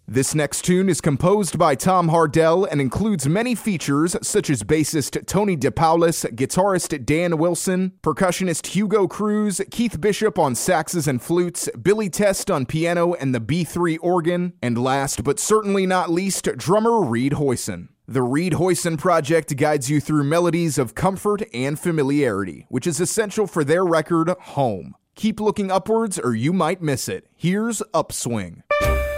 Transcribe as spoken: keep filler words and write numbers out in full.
This next tune is composed by Tom Hardell and includes many features such as bassist Tony DePaulis, guitarist Dan Wilson, percussionist Hugo Cruz, Keith Bishop on saxes and flutes, Billy Test on piano and the B three organ, and last but certainly not least, drummer Reed Hoyson. The Reed Hoyson Project guides you through melodies of comfort and familiarity, which is essential for their record, Home. Keep looking upwards or you might miss it. Here's Upswing.